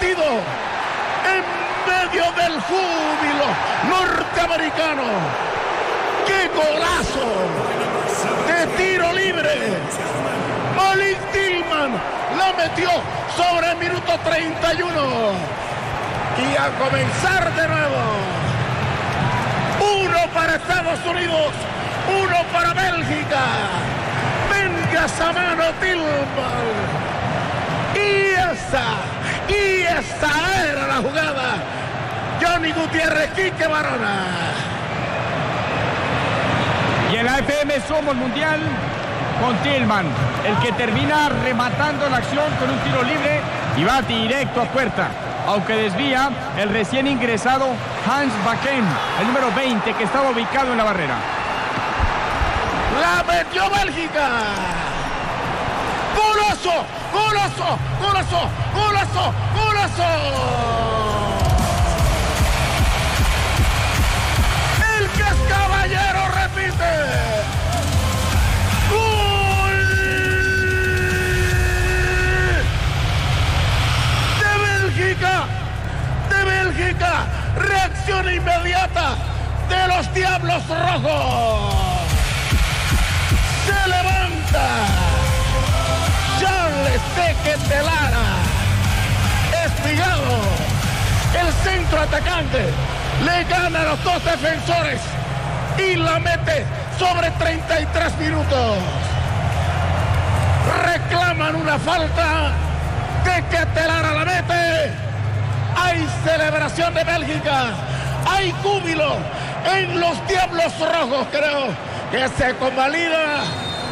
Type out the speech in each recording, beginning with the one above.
partido en medio del júbilo norteamericano. ¡Qué golazo! De tiro libre. Malik Tillman la metió sobre el minuto 31. Y a comenzar de nuevo. 1 para Estados Unidos, 1 para Bélgica. Venga esa mano Tillman. Y esa era la jugada. Johnny Gutiérrez, Quique Barona. Y en la FM somos mundial con Tillman, el que termina rematando la acción con un tiro libre y va directo a puerta. Aunque desvía el recién ingresado Hans Bakken, el número 20 que estaba ubicado en la barrera. La metió Bélgica. ¡Golazo! ¡Golazo! ¡Golazo! ¡Golazo! ¡Golazo! El que es caballero repite. ¡Gol! ¡De Bélgica! ¡De Bélgica! ¡Reacción inmediata de los Diablos Rojos! ¡Se levanta! Charles Tequetelara, espigado, el centro atacante, le gana a los dos defensores y la mete sobre 33 minutos. Reclaman una falta, Tequetelara la mete, hay celebración de Bélgica, hay júbilo en los Diablos Rojos, creo que se convalida.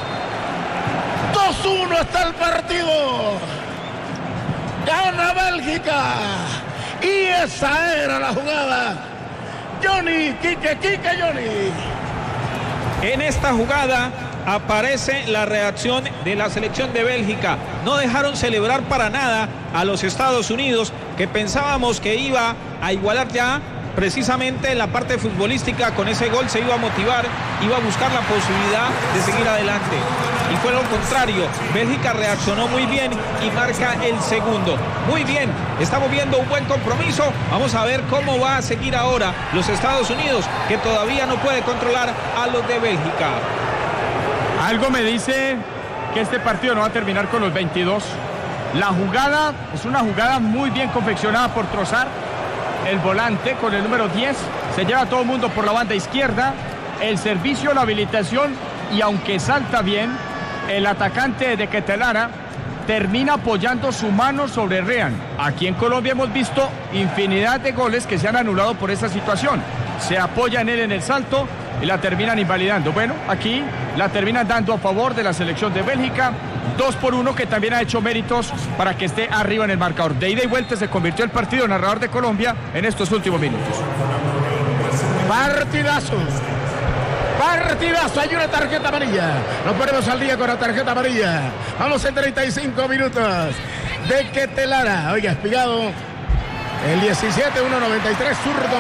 2-1 está el partido. Gana Bélgica. Y esa era la jugada. Johnny, Quique, Johnny. En esta jugada aparece la reacción de la selección de Bélgica. No dejaron celebrar para nada a los Estados Unidos, que pensábamos que iba a igualar ya. Precisamente en la parte futbolística, con ese gol se iba a motivar, iba a buscar la posibilidad de seguir adelante. Y fue lo contrario, Bélgica reaccionó muy bien y marca el segundo. Muy bien, estamos viendo un buen compromiso. Vamos a ver cómo va a seguir ahora los Estados Unidos, que todavía no puede controlar a los de Bélgica. Algo me dice que este partido no va a terminar con los 22. La jugada es una jugada muy bien confeccionada por Trossard. El volante con el número 10 se lleva a todo el mundo por la banda izquierda. El servicio, la habilitación, y aunque salta bien, el atacante de Tequetelara termina apoyando su mano sobre Rean. Aquí en Colombia hemos visto infinidad de goles que se han anulado por esa situación. Se apoya en él en el salto y la terminan invalidando. Bueno, aquí la terminan dando a favor de la selección de Bélgica. 2-1, que también ha hecho méritos para que esté arriba en el marcador. De ida y vuelta se convirtió el partido narrador de Colombia en estos últimos minutos. Partidazo. Partidazo, hay una tarjeta amarilla. Nos ponemos al día con la tarjeta amarilla. Vamos en 35 minutos. Tequetelara, oiga, espigado. El 17, 1.93, zurdo.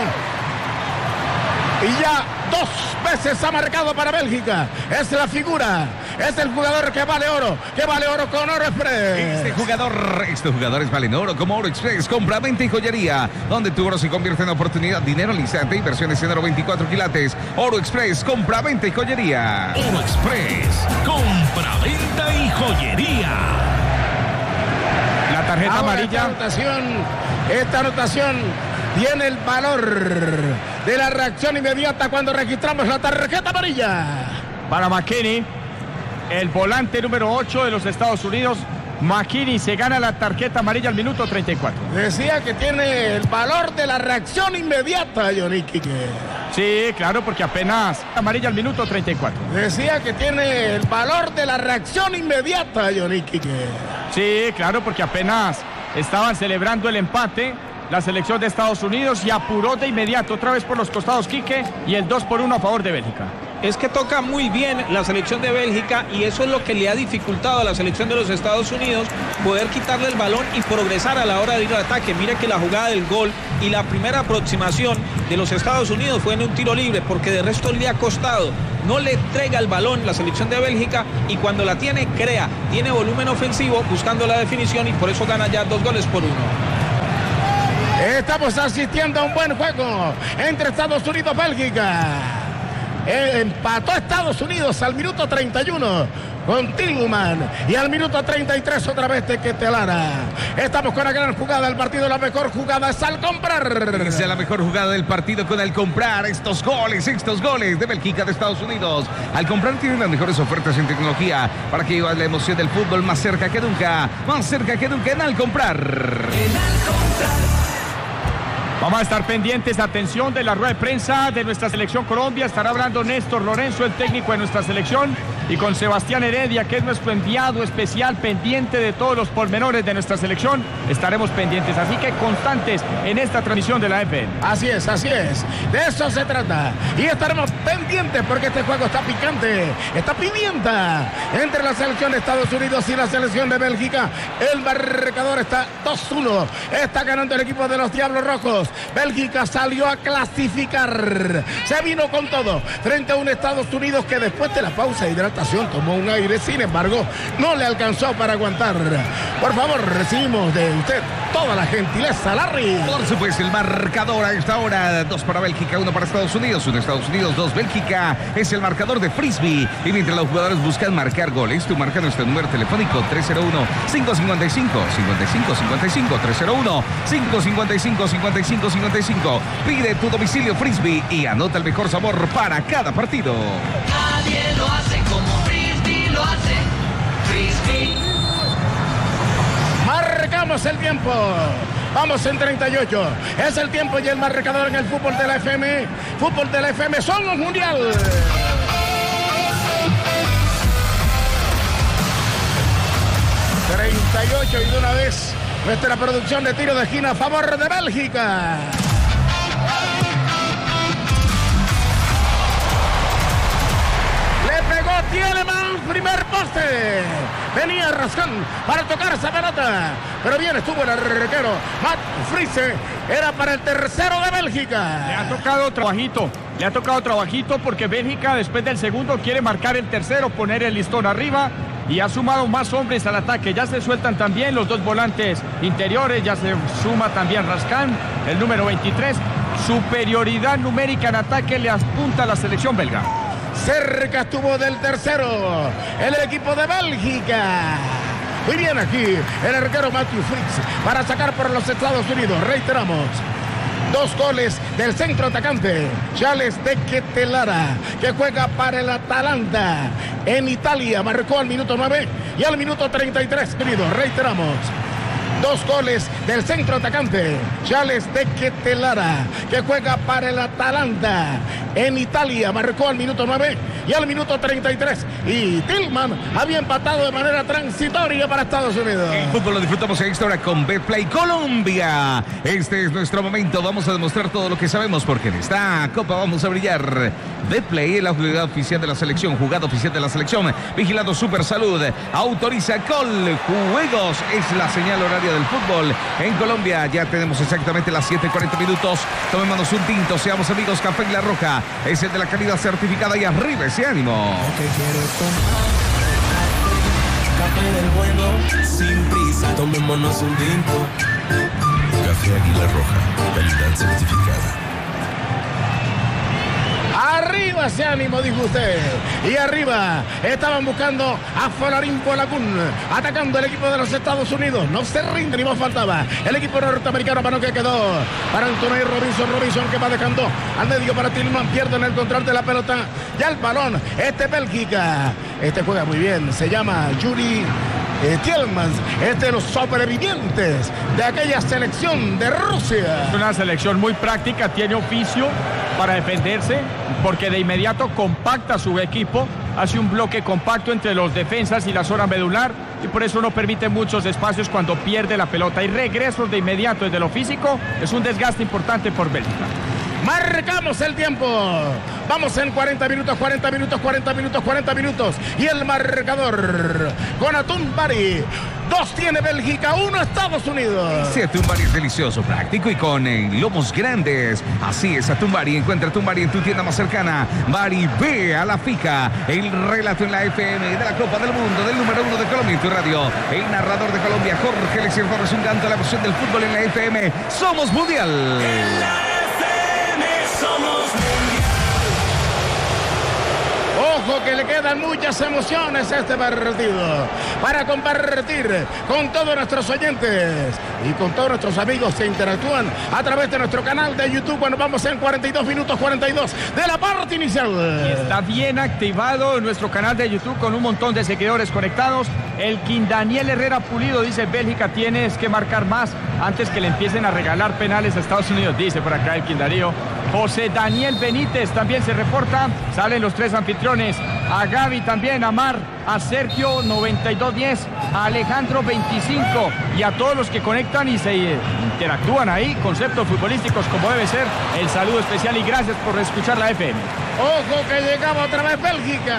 Y ya 2 veces ha marcado para Bélgica. Es la figura. Es el jugador que vale oro con Oro Express. Estos jugadores valen oro como Oro Express. Compra, venta y joyería, donde tu oro se convierte en oportunidad, dinero al instante, inversiones en oro 24 quilates. Oro Express, compra, venta y joyería. Oro Express, compra, venta y joyería. La tarjeta amarilla. Esta anotación tiene el valor de la reacción inmediata cuando registramos la tarjeta amarilla. Para McKinney, el volante número 8 de los Estados Unidos. McKinney se gana la tarjeta amarilla al minuto 34. Decía que tiene el valor de la reacción inmediata, Johnny Quique. Sí, claro, porque apenas amarilla al minuto 34. Decía que tiene el valor de la reacción inmediata, Johnny Quique. Sí, claro, porque apenas estaban celebrando el empate la selección de Estados Unidos y apuró de inmediato otra vez por los costados Quique y el 2-1 a favor de Bélgica. Es que toca muy bien la selección de Bélgica y eso es lo que le ha dificultado a la selección de los Estados Unidos poder quitarle el balón y progresar a la hora de ir al ataque. Mire que la jugada del gol y la primera aproximación de los Estados Unidos fue en un tiro libre, porque de resto le ha costado. No le entrega el balón la selección de Bélgica y cuando la tiene, crea, tiene volumen ofensivo buscando la definición y por eso gana ya 2-1. Estamos asistiendo a un buen juego entre Estados Unidos y Bélgica. Empató Estados Unidos al minuto 31 con Tillman y al minuto 33 otra vez de Telara. Estamos con la gran jugada del partido. La mejor jugada es al comprar. Es la mejor jugada del partido con el comprar. Estos goles de Bélgica, de Estados Unidos. Al comprar tienen las mejores ofertas en tecnología para que llevas la emoción del fútbol más cerca que nunca en Al Comprar. Vamos a estar pendientes, atención, de la rueda de prensa de nuestra selección Colombia. Estará hablando Néstor Lorenzo, el técnico de nuestra selección, y con Sebastián Heredia, que es nuestro enviado especial pendiente de todos los pormenores de nuestra selección. Estaremos pendientes, así que constantes en esta transmisión de la FM. Así es, de eso se trata. Y estaremos pendientes porque este juego está picante, está pimienta entre la selección de Estados Unidos y la selección de Bélgica. El marcador está 2-1, está ganando el equipo de los Diablos Rojos. Bélgica salió a clasificar, se vino con todo frente a un Estados Unidos que después de la pausa de hidratación tomó un aire, sin embargo no le alcanzó para aguantar. Por favor, recibimos de usted toda la gentileza, Larry. Por supuesto, el marcador a esta hora: 2 para Bélgica, 1 para Estados Unidos. 1 Estados Unidos, 2 Bélgica. Es el marcador de Frisbee. Y mientras los jugadores buscan marcar goles, tú marca nuestro número telefónico 301-555-5555. 301-555-5555. Pide tu domicilio Frisbee y anota el mejor sabor para cada partido. Nadie lo hace como Frisbee lo hace. Frisbee. Marcamos el tiempo. Vamos en 38. Es el tiempo y el marcador en el fútbol de la FM. Fútbol de la FM, somos mundial. 38 y de una vez nuestra producción de tiro de esquina a favor de Bélgica. Le pegó Tielemans, primer poste. Venía Rascón para tocar esa pelota, pero bien estuvo el arquero Matt Friese. Era para el tercero de Bélgica. Le ha tocado trabajito porque Bélgica después del segundo quiere marcar el tercero, poner el listón arriba, y ha sumado más hombres al ataque. Ya se sueltan también los dos volantes interiores, ya se suma también Rascán, el número 23. Superioridad numérica en ataque le apunta a la selección belga. Cerca estuvo del tercero el equipo de Bélgica. Muy bien aquí el arquero Matthew Fritz para sacar por los Estados Unidos. Reiteramos: 2 goles del centro atacante Charles de Telara, que juega para el Atalanta en Italia. Marcó al minuto 9 y al minuto 33. Reiteramos: 2 goles del centro atacante Charles de Telara, que juega para el Atalanta en Italia. Marcó al minuto 9 y al minuto 33. Y Tillman había empatado de manera transitoria para Estados Unidos. El fútbol lo disfrutamos en esta hora con Betplay Colombia. Este es nuestro momento. Vamos a demostrar todo lo que sabemos, porque en esta Copa vamos a brillar. Betplay es la jugada oficial de la selección, vigilando Super Salud, autoriza Coljuegos. Es la señal horaria del fútbol en Colombia. Ya tenemos exactamente las 7:40 minutos. Tomémonos un tinto, seamos amigos. Café La Roja es el de la calidad certificada, y arriba ese ánimo. Café del bueno, sin prisa, tomémonos un tinto. Café Águila Roja, calidad certificada. Arriba ese ánimo, dijo usted. Y arriba estaban buscando a Folarín Polacún, atacando el equipo de los Estados Unidos. No se rinde, ni más faltaba. El equipo norteamericano, para que quedó para Anthony Robinson, que va dejando al medio para Tillman. Pierden el control de la pelota. Ya el balón, Bélgica. Juega muy bien, se llama Yuri Tielemans, de los sobrevivientes de aquella selección de Rusia. Es una selección muy práctica, tiene oficio para defenderse, porque de inmediato compacta su equipo, hace un bloque compacto entre los defensas y la zona medular, y por eso no permite muchos espacios cuando pierde la pelota. Y regresos de inmediato desde lo físico, es un desgaste importante por Bélgica. Marcamos el tiempo. Vamos en 40 minutos, 40 minutos, 40 minutos, 40 minutos. Y el marcador con Atún Bari. 2 tiene Bélgica, 1 Estados Unidos. Sí, Atún Bari es delicioso, práctico y con lomos grandes. Así es, Atún Bari. Encuentra Atún Bari en tu tienda más cercana. Bari, ve a la fija. El relato en la FM de la Copa del Mundo, del número 1 de Colombia en tu radio. El narrador de Colombia, Jorge Eliezer Torres, un canto a la emoción del fútbol en la FM. Somos Mundial. En la FM somos mundial. Ojo que le quedan muchas emociones a este partido para compartir con todos nuestros oyentes y con todos nuestros amigos que interactúan a través de nuestro canal de YouTube. Bueno, vamos en 42 minutos 42 de la parte inicial. Y está bien activado nuestro canal de YouTube con un montón de seguidores conectados. El King Daniel Herrera Pulido dice: Bélgica, tienes que marcar más antes que le empiecen a regalar penales a Estados Unidos, dice por acá el King Darío. José Daniel Benítez también se reporta. Salen los 3 anfitriones. A Gaby también, a Mar, a Sergio 9210, a Alejandro 25 y a todos los que conectan y se interactúan ahí, conceptos futbolísticos como debe ser. El saludo especial y gracias por escuchar la FM. Ojo que llegaba otra vez Bélgica.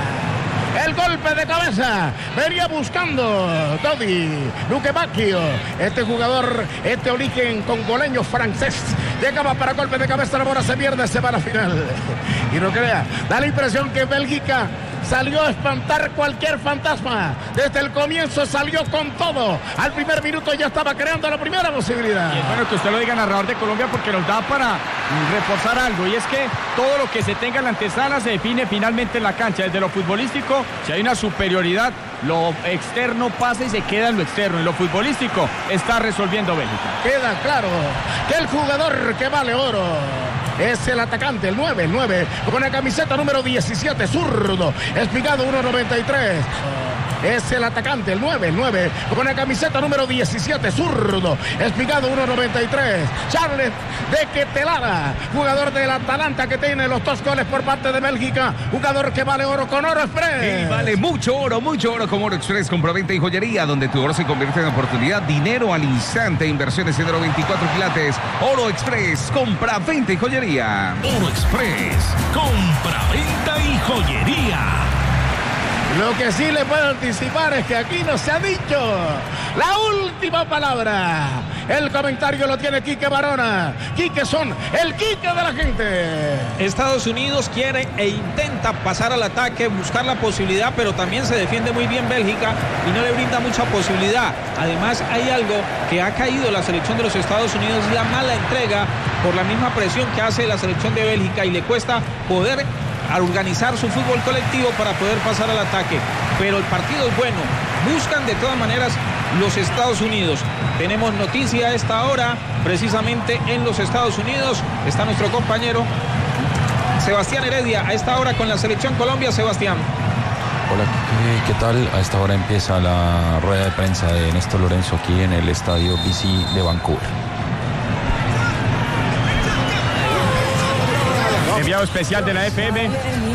El golpe de cabeza venía buscando Todi Luquebacchio. Este jugador, este origen congoleño francés, llegaba para golpe de cabeza, la bola se pierde, se va a la final. Y no crea, da la impresión que Bélgica salió a espantar cualquier fantasma. Desde el comienzo salió con todo. Al primer minuto ya estaba creando la primera posibilidad. Y es bueno que usted lo diga, narrador de Colombia, porque nos da para reforzar algo. Y es que todo lo que se tenga en la antesala se define finalmente en la cancha. Desde lo futbolístico, si hay una superioridad, lo externo pasa y se queda en lo externo. En lo futbolístico está resolviendo Bélgica. Queda claro que el jugador que vale oro es el atacante, el 9, con la camiseta número 17, zurdo, Espigado 1.93. Es el atacante, el 9, con la camiseta número 17, zurdo, Espigado 1.93. Charles de Ketelara, jugador del Atalanta que tiene los 2 goles por parte de Bélgica, jugador que vale oro con Oro Express. Y vale mucho oro con Oro Express, compraventa y joyería, donde tu oro se convierte en oportunidad, dinero al instante, inversiones en oro 24 quilates. Oro Express, compraventa y joyería. Oro Express, compra-venta y joyería. Lo que sí le puedo anticipar es que aquí no se ha dicho la última palabra. El comentario lo tiene Quique Barona. Quique son el Quique de la gente. Estados Unidos quiere e intenta pasar al ataque, buscar la posibilidad, pero también se defiende muy bien Bélgica y no le brinda mucha posibilidad. Además, hay algo que ha caído la selección de los Estados Unidos, la mala entrega por la misma presión que hace la selección de Bélgica y le cuesta poder a organizar su fútbol colectivo para poder pasar al ataque, pero el partido es bueno, buscan de todas maneras los Estados Unidos. Tenemos noticia a esta hora, precisamente en los Estados Unidos, está nuestro compañero Sebastián Heredia a esta hora con la selección Colombia. Sebastián. Hola, ¿qué tal? A esta hora empieza la rueda de prensa de Néstor Lorenzo aquí en el estadio BC de Vancouver. Enviado especial de la FM.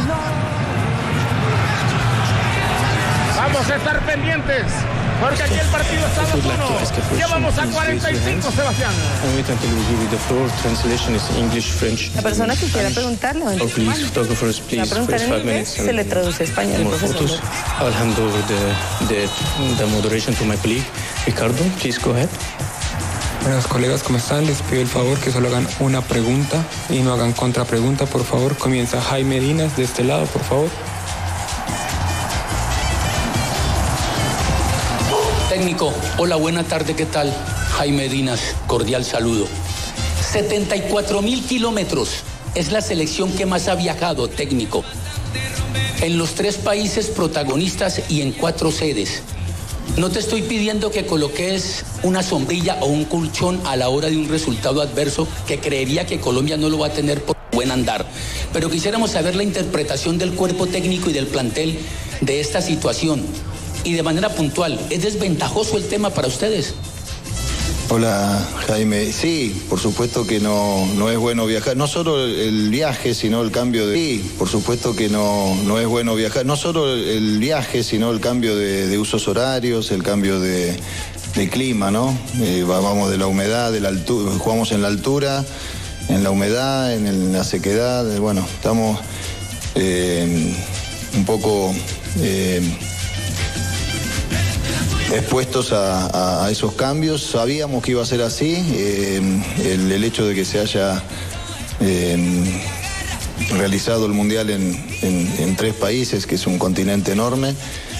Vamos a estar pendientes, porque aquí el partido está 2-1. Ya vamos a 45, Sebastián. La persona que quiera preguntarle, va a preguntar en inglés, se le traduce a español. I'll hand over the moderation to my colleague, Ricardo. Please go ahead. Buenas colegas, ¿cómo están? Les pido el favor que solo hagan una pregunta y no hagan contrapregunta, por favor. Comienza Jaime Dinas de este lado, por favor. Técnico, hola, buena tarde, ¿qué tal? Jaime Dinas, cordial saludo. 74.000 kilómetros es la selección que más ha viajado, técnico. En los 3 países protagonistas y en 4 sedes. No te estoy pidiendo que coloques una sombrilla o un colchón a la hora de un resultado adverso que creería que Colombia no lo va a tener por buen andar. Pero quisiéramos saber la interpretación del cuerpo técnico y del plantel de esta situación. Y de manera puntual, ¿es desventajoso el tema para ustedes? Hola, Jaime. Sí, por supuesto que no es bueno viajar. No solo el viaje, sino el cambio de... Sí, por supuesto que no es bueno viajar. No solo el viaje, sino el cambio de usos horarios, el cambio de clima, ¿no? Vamos de la humedad, de la altura, jugamos en la altura la humedad, en la sequedad. Bueno, estamos un poco expuestos a esos cambios. Sabíamos que iba a ser así. El hecho de que se haya realizado el Mundial en 3 países, que es un continente enorme,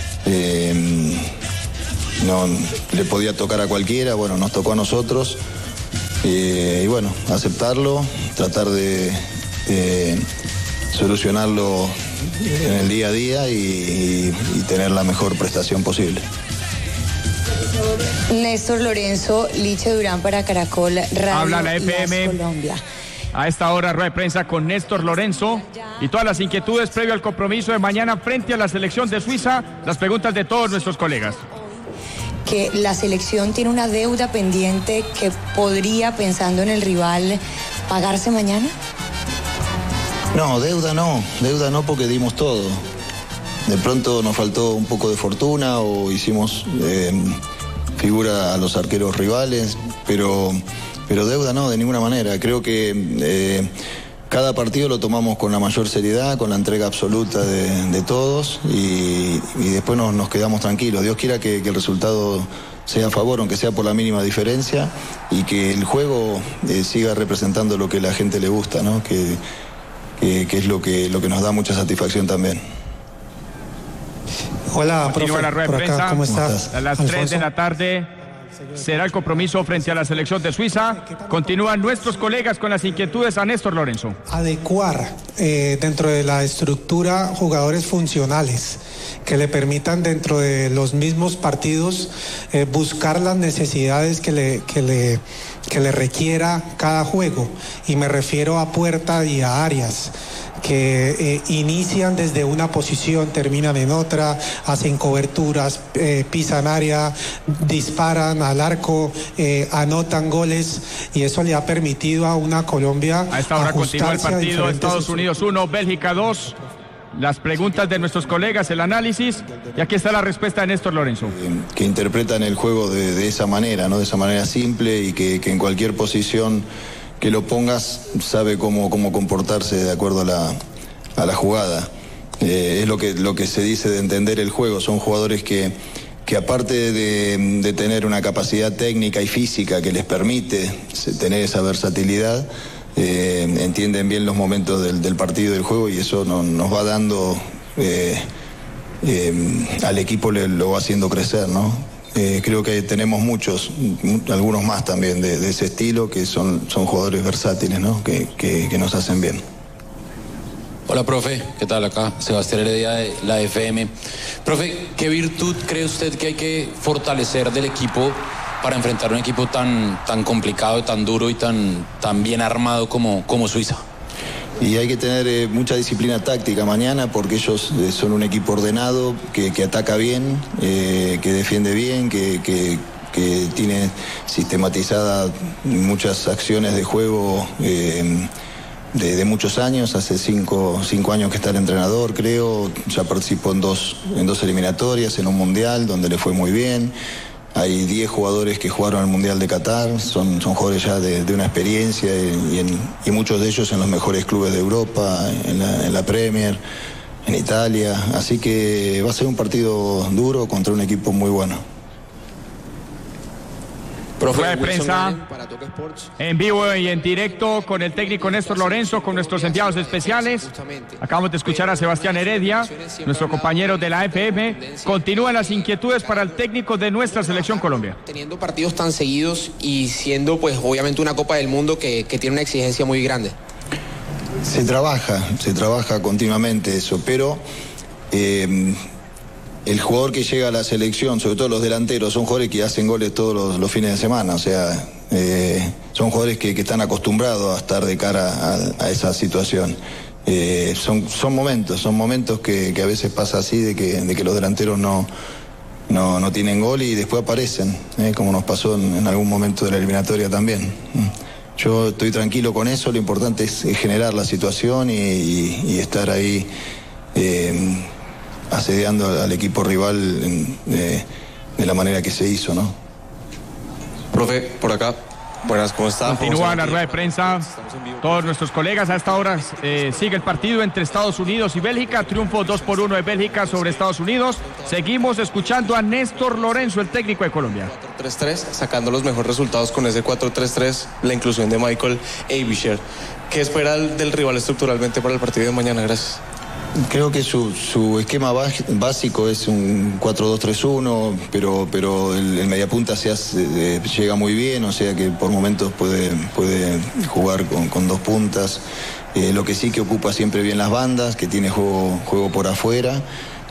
no le podía tocar a cualquiera. Bueno, nos tocó a nosotros. Y bueno, aceptarlo, tratar de solucionarlo en el día a día y tener la mejor prestación posible. Néstor Lorenzo, Liche Durán para Caracol Radio. Habla la FM. Colombia. A esta hora, rueda de prensa con Néstor Lorenzo y todas las inquietudes previo al compromiso de mañana frente a la selección de Suiza. Las preguntas de todos nuestros colegas. Que la selección tiene una deuda pendiente que podría, pensando en el rival, pagarse mañana. No, deuda no porque dimos todo. De pronto nos faltó un poco de fortuna o hicimos figura a los arqueros rivales, pero deuda no, de ninguna manera. Creo que cada partido lo tomamos con la mayor seriedad, con la entrega absoluta de todos y después nos quedamos tranquilos. Dios quiera que el resultado sea a favor, aunque sea por la mínima diferencia, y que el juego siga representando lo que a la gente le gusta, ¿no? Que es lo que nos da mucha satisfacción también. Hola, profe, la rueda de prensa. ¿Cómo estás? A las 3 de la tarde será el compromiso frente a la selección de Suiza. Continúan nuestros colegas con las inquietudes a Néstor Lorenzo. Adecuar dentro de la estructura jugadores funcionales que le permitan dentro de los mismos partidos buscar las necesidades que le requiera cada juego. Y me refiero a Puerta y a Arias, que inician desde una posición, terminan en otra, hacen coberturas, pisan área, disparan al arco, anotan goles, y eso le ha permitido a una Colombia a esta hora continúa el partido. Estados Unidos 1, Bélgica 2. Las preguntas de nuestros colegas, el análisis, y aquí está la respuesta de Néstor Lorenzo. Que interpretan el juego de esa manera, ¿no? De esa manera simple, y que en cualquier posición que lo pongas sabe cómo comportarse de acuerdo a la jugada. Es lo que se dice de entender el juego. Son jugadores que aparte de tener una capacidad técnica y física que les permite tener esa versatilidad, entienden bien los momentos del partido y del juego, y eso nos va dando al equipo, lo va haciendo crecer, ¿no? Creo que tenemos algunos más también de ese estilo, que son jugadores versátiles, ¿no? Que nos hacen bien. Hola, profe, ¿qué tal? Acá Sebastián Heredia de la FM. Profe, ¿qué virtud cree usted que hay que fortalecer del equipo para enfrentar un equipo tan complicado, tan duro y tan bien armado como Suiza? Y hay que tener mucha disciplina táctica mañana, porque ellos son un equipo ordenado, que ataca bien, que defiende bien, que tiene sistematizadas muchas acciones de juego de muchos años. Hace 5 años que está el entrenador, creo. Ya participó en dos eliminatorias, en un mundial donde le fue muy bien. Hay 10 jugadores que jugaron al Mundial de Qatar, son jugadores ya de una experiencia, y muchos de ellos en los mejores clubes de Europa, en la Premier, en Italia. Así que va a ser un partido duro contra un equipo muy bueno. Rueda de prensa en vivo y en directo con el técnico Néstor Lorenzo, con nuestros enviados especiales. Acabamos de escuchar a Sebastián Heredia, nuestro compañero de la FM. Continúan las inquietudes para el técnico de nuestra selección Colombia. Teniendo partidos tan seguidos y siendo pues obviamente una Copa del Mundo que tiene una exigencia muy grande. Se trabaja continuamente eso, pero el jugador que llega a la selección, sobre todo los delanteros, son jugadores que hacen goles todos los fines de semana. O sea, son jugadores que están acostumbrados a estar de cara a esa situación. Son momentos que a veces pasa así, de que los delanteros no tienen gol y después aparecen, como nos pasó en algún momento de la eliminatoria también. Yo estoy tranquilo con eso. Lo importante es generar la situación y estar ahí asediando al equipo rival de la manera que se hizo, ¿no? Profe, por acá, Buenas, ¿cómo está? Continúa la rueda de prensa. Todos nuestros colegas a esta hora sigue el partido entre Estados Unidos y Bélgica. Triunfo 2-1 de Bélgica sobre Estados Unidos. Seguimos escuchando a Néstor Lorenzo, el técnico de Colombia. 4-3-3, sacando los mejores resultados con ese 4-3-3, la inclusión de Michael Aebischer. ¿Qué espera del rival estructuralmente para el partido de mañana? Gracias. Creo que su esquema básico es un 4-2-3-1, pero el mediapunta llega muy bien, o sea que por momentos puede jugar con dos puntas. Lo que sí que ocupa siempre bien las bandas, que tiene juego por afuera,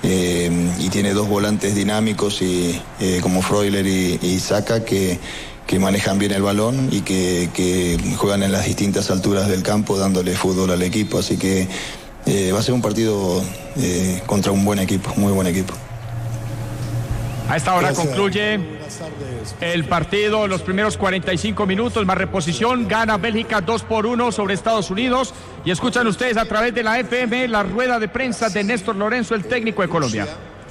y tiene dos volantes dinámicos como Freuler y Saka que manejan bien el balón y que juegan en las distintas alturas del campo dándole fútbol al equipo, así que va a ser un partido contra un buen equipo, muy buen equipo. A esta hora concluye el partido, los primeros 45 minutos, más reposición, gana Bélgica 2-1 sobre Estados Unidos. Y escuchan ustedes a través de la FM la rueda de prensa de Néstor Lorenzo, el técnico de Colombia.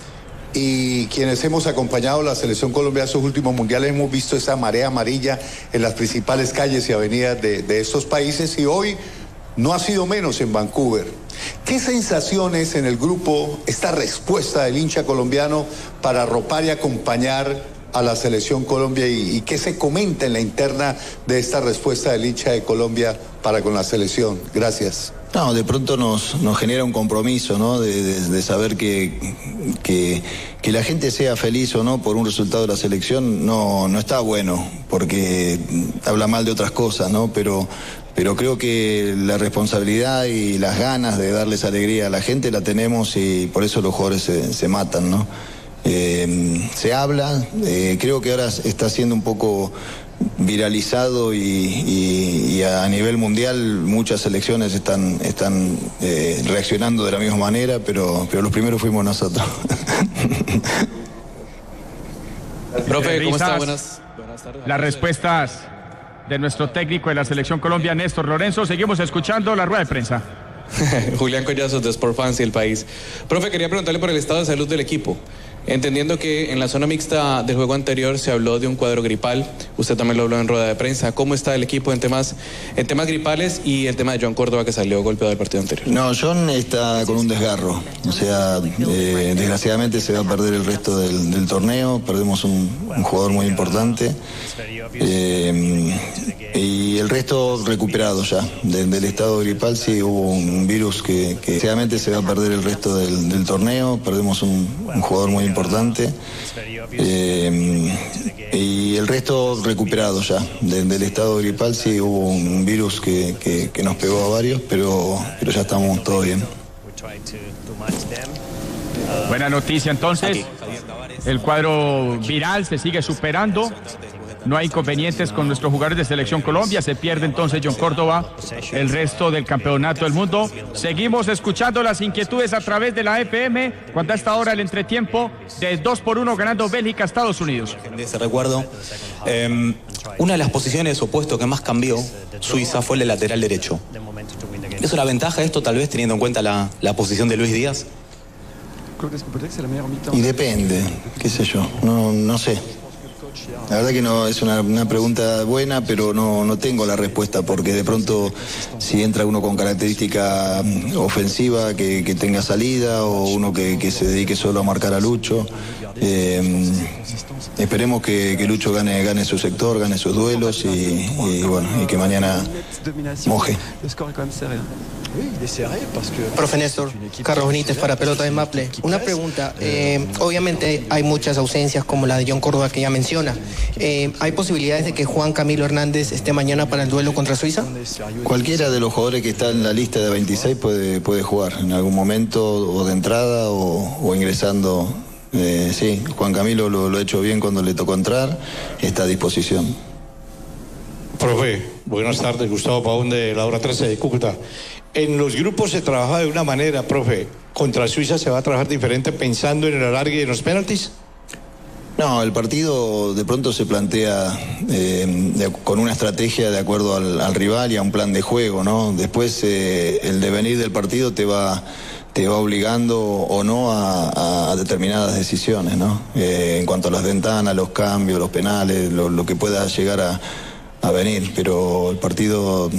Y quienes hemos acompañado a la selección Colombia en sus últimos mundiales hemos visto esa marea amarilla en las principales calles y avenidas de estos países, y hoy no ha sido menos en Vancouver. ¿Qué sensaciones en el grupo, esta respuesta del hincha colombiano para arropar y acompañar a la selección Colombia, y qué se comenta en la interna de esta respuesta del hincha de Colombia para con la selección? Gracias. No, de pronto nos genera un compromiso, ¿no? De saber que la gente sea feliz o no por un resultado de la selección no está bueno, porque habla mal de otras cosas, ¿no? Pero creo que la responsabilidad y las ganas de darles alegría a la gente la tenemos, y por eso los jugadores se matan, ¿no? Se habla, creo que ahora está siendo un poco viralizado y a nivel mundial muchas selecciones están reaccionando de la misma manera, pero los primeros fuimos nosotros. Profe, ¿cómo está? Buenas tardes. Las respuestas de nuestro técnico de la selección Colombia, Néstor Lorenzo. Seguimos escuchando la rueda de prensa. Julián Collazos de Sport Fans y El País. Profe, quería preguntarle por el estado de salud del equipo. Entendiendo que en la zona mixta del juego anterior se habló de un cuadro gripal, usted también lo habló en rueda de prensa. ¿Cómo está el equipo en temas gripales y el tema de John Córdoba, que salió golpeado del partido anterior? No, John está con un desgarro, o sea, desgraciadamente se va a perder el resto del torneo. Perdemos un jugador muy importante, y el resto recuperado ya del estado gripal. Sí, hubo un virus que desgraciadamente se va a perder el resto del torneo. Perdemos un jugador muy importante, y el resto recuperado ya del estado gripal. Sí, hubo un virus que nos pegó a varios, pero ya estamos todo bien. Buena noticia entonces, el cuadro viral se sigue superando. No hay inconvenientes con nuestros jugadores de Selección Colombia. Se pierde entonces John Córdoba el resto del campeonato del mundo. Seguimos escuchando las inquietudes a través de la FM, cuando a esta hora el entretiempo de 2-1 ganando Bélgica a Estados Unidos. Ese recuerdo, una de las posiciones opuestas que más cambió Suiza fue el de lateral derecho. ¿Es una ventaja esto, tal vez, teniendo en cuenta la posición de Luis Díaz? Y depende, qué sé yo, no sé. La verdad que no es una pregunta buena, pero no tengo la respuesta, porque de pronto si entra uno con característica ofensiva que tenga salida, o uno que se dedique solo a marcar a Lucho, esperemos que Lucho gane su sector, gane sus duelos, y que mañana moje. Profe Néstor, Carlos Benítez para Pelota de Maple. Una pregunta, obviamente hay muchas ausencias como la de John Córdoba que ya menciona. ¿Hay posibilidades de que Juan Camilo Hernández esté mañana para el duelo contra Suiza? Cualquiera de los jugadores que está en la lista de 26 puede jugar en algún momento, o de entrada o ingresando. Sí, Juan Camilo lo ha hecho bien cuando le tocó entrar, está a disposición. Profe, buenas tardes, Gustavo Pavón de la hora 13 de Cúcuta. En los grupos se trabaja de una manera, profe. ¿Contra Suiza se va a trabajar diferente pensando en el alargue y en los penaltis? No, el partido de pronto se plantea con una estrategia de acuerdo al rival y a un plan de juego, ¿no? Después el devenir del partido te va obligando o no a determinadas decisiones, ¿no? En cuanto a las ventanas, los cambios, los penales, lo que pueda llegar a venir, pero el partido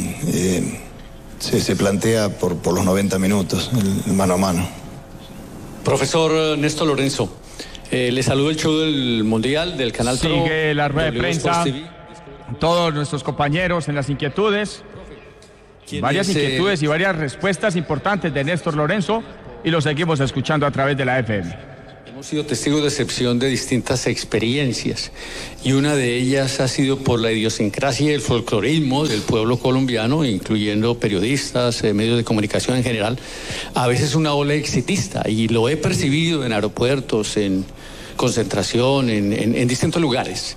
se plantea por los 90 minutos, el mano a mano. Profesor Néstor Lorenzo, le saludo el show del Mundial, del canal Sigue la rueda de prensa, todos nuestros compañeros en las inquietudes, varias inquietudes y varias respuestas importantes de Néstor Lorenzo, y lo seguimos escuchando a través de la FM. Hemos sido testigos de excepción de distintas experiencias, y una de ellas ha sido por la idiosincrasia y el folclorismo del pueblo colombiano, incluyendo periodistas, medios de comunicación en general, a veces una ola exitista, y lo he percibido en aeropuertos, en concentración, en distintos lugares.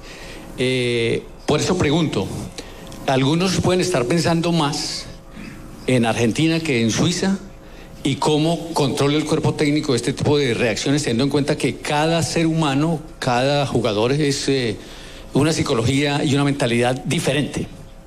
Por eso pregunto, algunos pueden estar pensando más en Argentina que en Suiza, y cómo controla el cuerpo técnico este tipo de reacciones, teniendo en cuenta que cada ser humano, cada jugador es una psicología y una mentalidad diferente.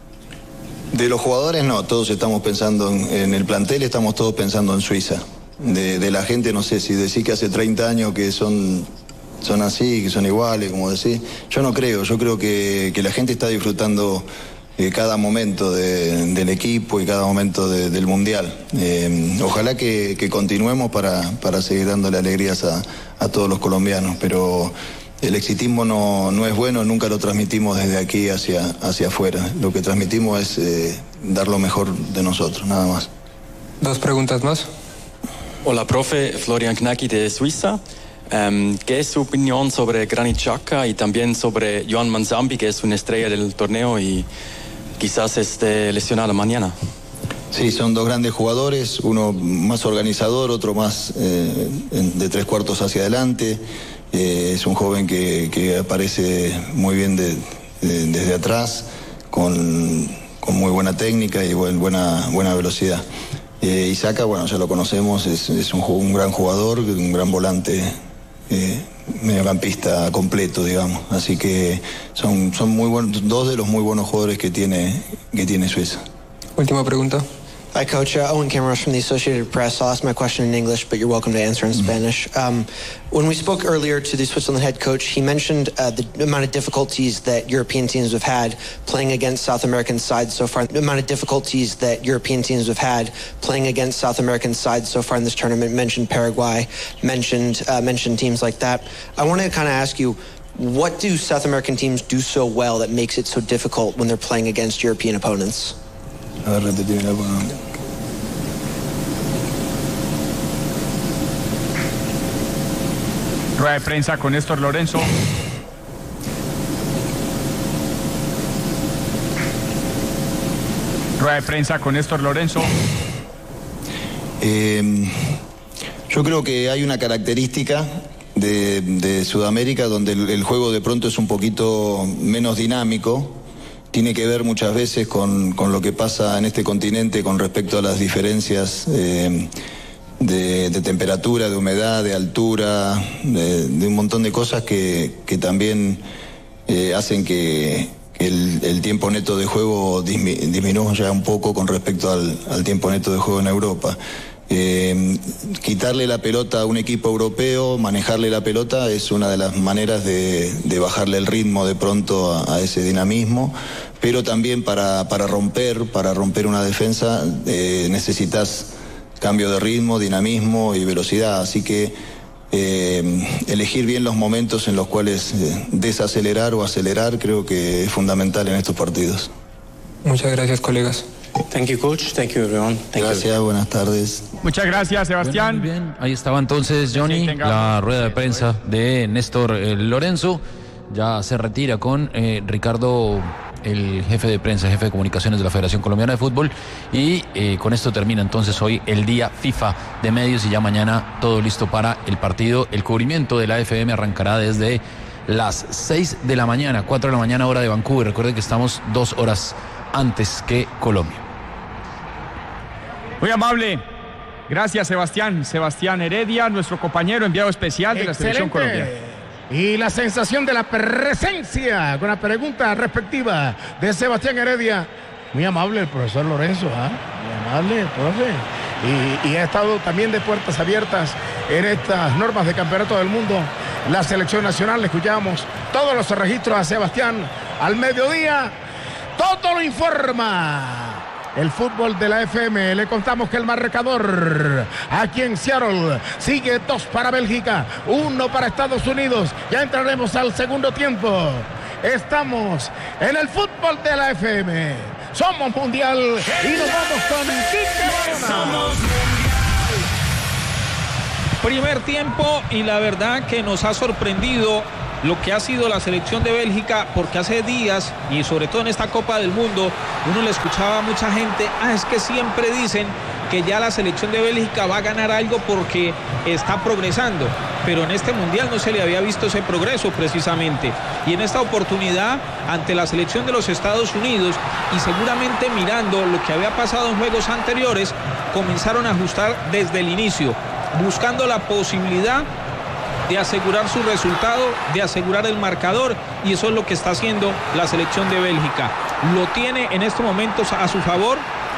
De los jugadores no, todos estamos pensando en el plantel, estamos todos pensando en Suiza. De la gente, no sé, si decís que hace 30 años que son así, que son iguales, como decís, yo no creo, yo creo que la gente está disfrutando cada momento del equipo y cada momento del Mundial. Ojalá que continuemos para seguir dándole alegrías a todos los colombianos, pero el exitismo no es bueno, nunca lo transmitimos desde aquí hacia afuera. Lo que transmitimos es dar lo mejor de nosotros, nada más. 2 preguntas más. Hola, profe, Florian Knacki de Suiza. ¿Qué es su opinión sobre Granit Xhaka y también sobre Joan Manzambi, que es una estrella del torneo y quizás esté lesionado mañana? Sí, son 2 grandes jugadores, uno más organizador, otro más de 3/4 hacia adelante. Es un joven que aparece muy bien desde atrás, con muy buena técnica y buena velocidad. Y Xhaka, bueno, ya lo conocemos, es un gran jugador, un gran volante, mediocampista completo, digamos. Así que son muy buenos, 2 de los muy buenos jugadores que tiene Suiza. Última pregunta. Hi, Coach. Owen Camaros from the Associated Press. I'll ask my question in English, but you're welcome to answer in Spanish. When we spoke earlier to the Switzerland head coach, he mentioned the amount of difficulties that European teams have had playing against South American sides so far. The amount of difficulties that European teams have had playing against South American sides so far in this tournament. Mentioned Paraguay, mentioned teams like that. I want to kind of ask you, what do South American teams do so well that makes it so difficult when they're playing against European opponents? A ver, repetir la pregunta. Rueda de prensa con Néstor Lorenzo. Rueda de prensa con Néstor Lorenzo. Yo creo que hay una característica de Sudamérica donde el juego de pronto es un poquito menos dinámico. Tiene que ver muchas veces con lo que pasa en este continente con respecto a las diferencias de temperatura, de humedad, de altura, de un montón de cosas que también hacen que el tiempo neto de juego disminuya un poco con respecto al tiempo neto de juego en Europa. Quitarle la pelota a un equipo europeo, manejarle la pelota es una de las maneras de bajarle el ritmo de pronto a ese dinamismo, pero también para romper una defensa necesitas cambio de ritmo, dinamismo y velocidad, así que elegir bien los momentos en los cuales desacelerar o acelerar creo que es fundamental en estos partidos. Muchas gracias, colegas. Thank you, coach. Thank you, everyone. Gracias, buenas tardes. Muchas gracias, Sebastián. Muy bien, ahí estaba entonces, Johnny, la rueda de prensa de Néstor Lorenzo. Ya se retira con Ricardo, el jefe de prensa, jefe de comunicaciones de la Federación Colombiana de Fútbol. Y con esto termina entonces hoy el día FIFA de medios y ya mañana todo listo para el partido. El cubrimiento de la FM arrancará desde las 6 de la mañana, 4 de la mañana hora de Vancouver. Recuerden que estamos 2 horas antes que Colombia. Muy amable. Gracias, Sebastián. Sebastián Heredia, nuestro compañero enviado especial de la Selección Colombiana. Y la sensación de la presencia con la pregunta respectiva de Sebastián Heredia. Muy amable el profesor Lorenzo, muy amable, profe. Y ha estado también de puertas abiertas en estas normas de campeonato del mundo. La selección nacional, le escuchamos todos los registros a Sebastián al mediodía. Todo Todo lo informa el fútbol de la FM. Le contamos que el marcador aquí en Seattle sigue 2 para Bélgica, 1 para Estados Unidos. Ya entraremos al segundo tiempo. Estamos en el fútbol de la FM. Somos mundial y nos vamos con Quique Barona. Primer tiempo y la verdad que nos ha sorprendido lo que ha sido la selección de Bélgica, porque hace días y sobre todo en esta Copa del Mundo uno le escuchaba a mucha gente, es que siempre dicen que ya la selección de Bélgica va a ganar algo porque está progresando, pero en este mundial no se le había visto ese progreso precisamente, y en esta oportunidad ante la selección de los Estados Unidos y seguramente mirando lo que había pasado en juegos anteriores, comenzaron a ajustar desde el inicio, buscando la posibilidad de asegurar su resultado, de asegurar el marcador, y eso es lo que está haciendo la selección de Bélgica. Lo tiene en estos momentos a su favor.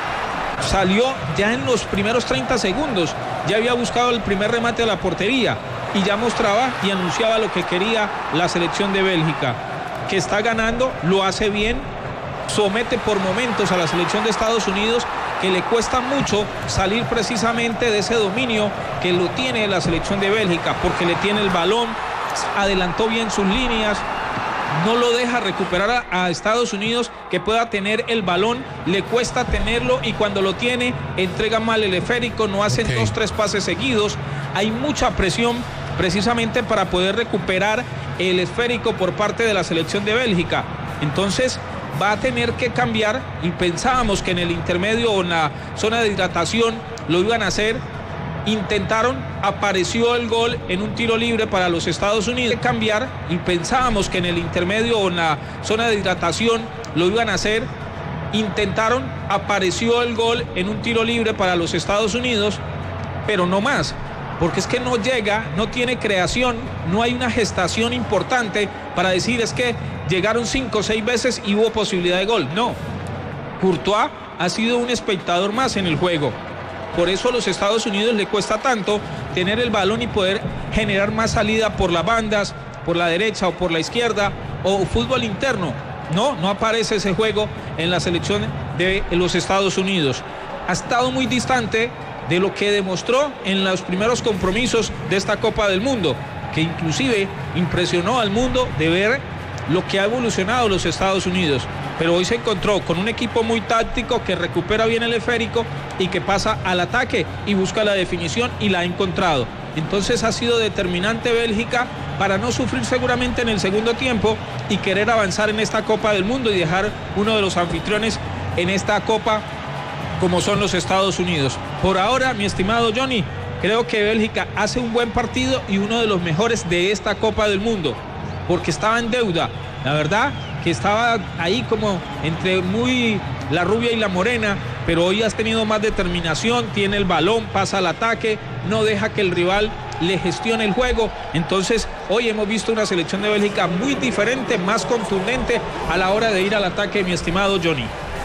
Salió ya en los primeros 30 segundos, ya había buscado el primer remate a la portería y ya mostraba y anunciaba lo que quería la selección de Bélgica, que está ganando, lo hace bien, somete por momentos a la selección de Estados Unidos, que le cuesta mucho salir precisamente de ese dominio que lo tiene la selección de Bélgica, porque le tiene el balón, adelantó bien sus líneas, no lo deja recuperar a Estados Unidos, que pueda tener el balón, le cuesta tenerlo, y cuando lo tiene entrega mal el esférico, no hacen 2-3 pases seguidos, hay mucha presión precisamente para poder recuperar el esférico por parte de la selección de Bélgica. Entonces va a tener que cambiar, y pensábamos que en el intermedio o en la zona de hidratación lo iban a hacer. Intentaron, apareció el gol en un tiro libre para los Estados Unidos. Cambiar, y pensábamos que en el intermedio o en la zona de hidratación lo iban a hacer. Intentaron, apareció el gol en un tiro libre para los Estados Unidos, pero no más, porque es que no llega, no tiene creación, no hay una gestación importante para decir es que llegaron 5 o 6 veces y hubo posibilidad de gol. No, Courtois ha sido un espectador más en el juego. Por eso a los Estados Unidos le cuesta tanto tener el balón y poder generar más salida por las bandas, por la derecha o por la izquierda, o fútbol interno. No aparece ese juego en la selección de los Estados Unidos. Ha estado muy distante de lo que demostró en los primeros compromisos de esta Copa del Mundo, que inclusive impresionó al mundo de ver lo que ha evolucionado los Estados Unidos. Pero hoy se encontró con un equipo muy táctico, que recupera bien el esférico y que pasa al ataque y busca la definición, y la ha encontrado. Entonces ha sido determinante Bélgica para no sufrir seguramente en el segundo tiempo y querer avanzar en esta Copa del Mundo y dejar uno de los anfitriones en esta Copa como son los Estados Unidos. Por ahora, mi estimado Johnny, creo que Bélgica hace un buen partido y uno de los mejores de esta Copa del Mundo, porque estaba en deuda. La verdad que estaba ahí como entre muy la rubia y la morena, pero hoy has tenido más determinación, tiene el balón, pasa al ataque, no deja que el rival le gestione el juego. Entonces hoy hemos visto una selección de Bélgica muy diferente, más contundente a la hora de ir al ataque, mi estimado Johnny.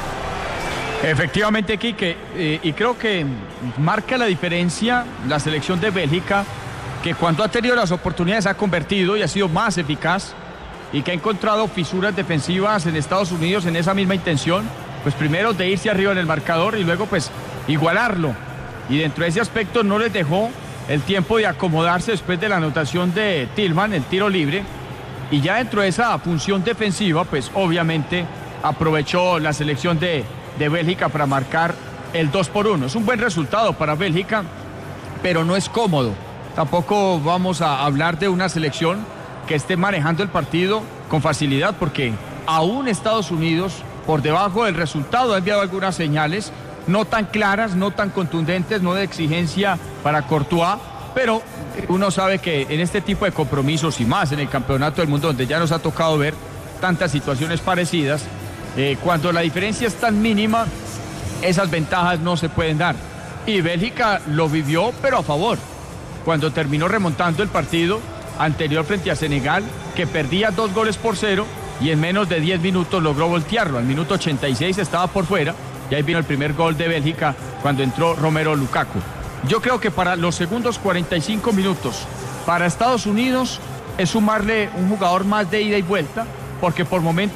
Efectivamente, Quique, y creo que marca la diferencia la selección de Bélgica, que cuando ha tenido las oportunidades ha convertido y ha sido más eficaz, y que ha encontrado fisuras defensivas en Estados Unidos en esa misma intención, pues primero de irse arriba en el marcador y luego pues igualarlo, y dentro de ese aspecto no les dejó el tiempo de acomodarse después de la anotación de Tillman, el tiro libre, y ya dentro de esa función defensiva pues obviamente aprovechó la selección de Bélgica para marcar el 2-1. Es un buen resultado para Bélgica, pero no es cómodo. Tampoco vamos a hablar de una selección que esté manejando el partido con facilidad, porque aún Estados Unidos, por debajo del resultado, ha enviado algunas señales no tan claras, no tan contundentes, no de exigencia para Courtois, pero uno sabe que en este tipo de compromisos, y más en el Campeonato del Mundo, donde ya nos ha tocado ver tantas situaciones parecidas, cuando la diferencia es tan mínima, esas ventajas no se pueden dar. Y Bélgica lo vivió, pero a favor, cuando terminó remontando el partido anterior frente a Senegal, que perdía 2-0, y en menos de 10 minutos logró voltearlo. Al minuto 86 estaba por fuera, y ahí vino el primer gol de Bélgica cuando entró Romelu Lukaku. Yo creo que para los segundos 45 minutos, para Estados Unidos es sumarle un jugador más de ida y vuelta, porque por momentos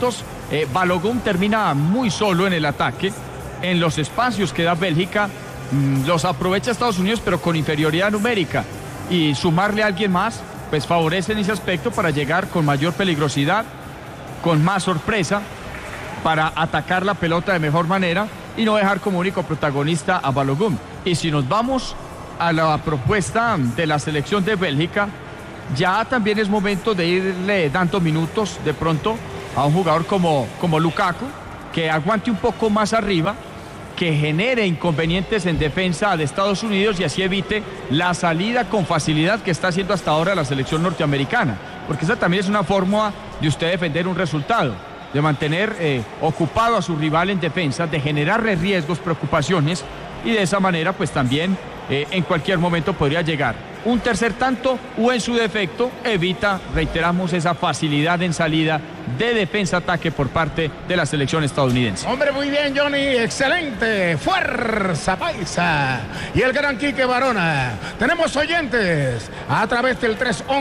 Balogun termina muy solo en el ataque. En los espacios que da Bélgica los aprovecha Estados Unidos, pero con inferioridad numérica. Y sumarle a alguien más, pues favorece en ese aspecto para llegar con mayor peligrosidad, con más sorpresa, para atacar la pelota de mejor manera y no dejar como único protagonista a Balogun. Y si nos vamos a la propuesta de la selección de Bélgica, ya también es momento de irle dando minutos de pronto a un jugador como Lukaku, que aguante un poco más arriba, que genere inconvenientes en defensa de Estados Unidos y así evite la salida con facilidad que está haciendo hasta ahora la selección norteamericana, porque esa también es una forma de usted defender un resultado, de mantener ocupado a su rival en defensa, de generarle riesgos, preocupaciones, y de esa manera pues también en cualquier momento podría llegar un tercer tanto o en su defecto evita, reiteramos, esa facilidad en salida de defensa-ataque por parte de la selección estadounidense. Hombre, muy bien, Johnny, excelente, fuerza paisa. Y el gran Quique Barona. Tenemos oyentes a través del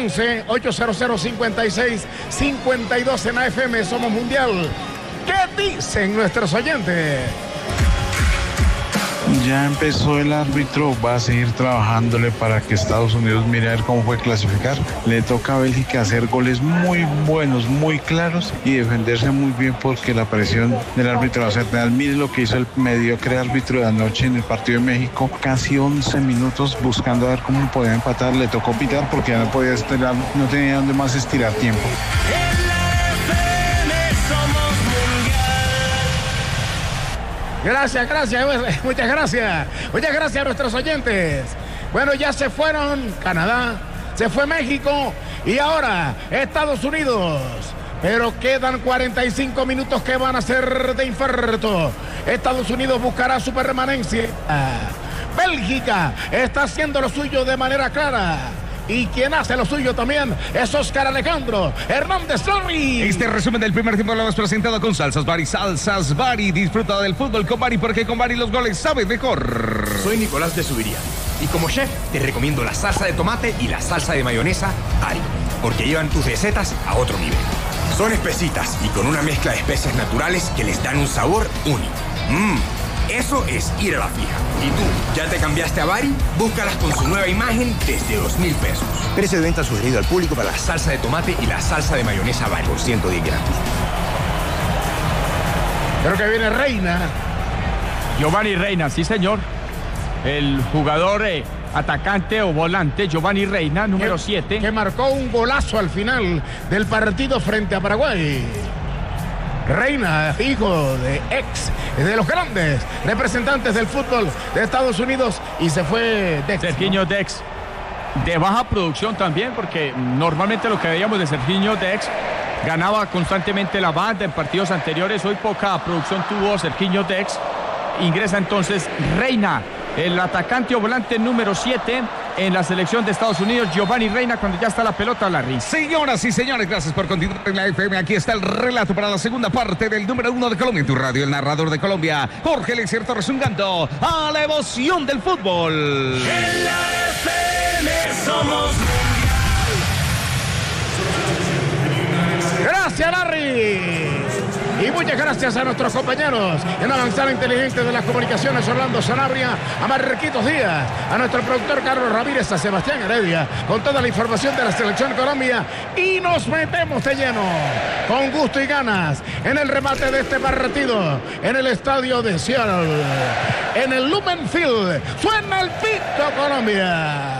311-800-56-52 en AFM Somos Mundial. ¿Qué dicen nuestros oyentes? Ya empezó el árbitro, va a seguir trabajándole para que Estados Unidos mire a ver cómo fue clasificar. Le toca a Bélgica hacer goles muy buenos, muy claros y defenderse muy bien porque la presión del árbitro va a ser real. Mire lo que hizo el mediocre árbitro de anoche en el partido de México, casi 11 minutos buscando a ver cómo podía empatar. Le tocó pitar porque ya no podía estirar, no tenía dónde más estirar tiempo. Gracias, muchas gracias. Muchas gracias a nuestros oyentes. Bueno, ya se fueron Canadá, se fue México y ahora Estados Unidos. Pero quedan 45 minutos que van a ser de infarto. Estados Unidos buscará su permanencia. Bélgica está haciendo lo suyo de manera clara. Y quien hace lo suyo también es Oscar Alejandro Hernández Larry. Este resumen del primer tiempo lo hemos presentado con Salsas Bari. Salsas Bari, disfruta del fútbol con Bari porque con Bari los goles saben mejor. Soy Nicolás de Subiría y como chef te recomiendo la salsa de tomate y la salsa de mayonesa Ari, porque llevan tus recetas a otro nivel. Son espesitas y con una mezcla de especias naturales que les dan un sabor único. Eso es ir a la fija. ¿Y tú, ya te cambiaste a Bari? Búscalas con su nueva imagen desde 2,000 pesos. Precio de venta sugerido al público para la salsa de tomate y la salsa de mayonesa Bari por 110 gramos. Creo que viene Reina. Giovanni Reina, sí señor. El jugador atacante o volante Giovanni Reina, número 7. Que marcó un golazo al final del partido frente a Paraguay. Reina, hijo de los grandes representantes del fútbol de Estados Unidos, y se fue Dex. Sergiño Dex, de baja producción también, porque normalmente lo que veíamos de Sergiño Dex ganaba constantemente la banda en partidos anteriores. Hoy poca producción tuvo Sergiño Dex. Ingresa entonces Reina, el atacante o volante número 7 en la selección de Estados Unidos, Giovanni Reina, cuando ya está la pelota, Larry. Señoras y señores, gracias por continuar en la FM. Aquí está el relato para la segunda parte del número 1 de Colombia en tu radio. El narrador de Colombia, Jorge Eliezer Torres, un canto a la emoción del fútbol. En la FM somos mundial. Gracias, Larry. Y muchas gracias a nuestros compañeros en Avanzada Inteligente de las Comunicaciones, Orlando Sanabria, a Marquitos Díaz, a nuestro productor Carlos Ramírez, a Sebastián Heredia, con toda la información de la Selección Colombia. Y nos metemos de lleno, con gusto y ganas, en el remate de este partido, en el estadio de Seattle, en el Lumen Field. Suena el pito, Colombia.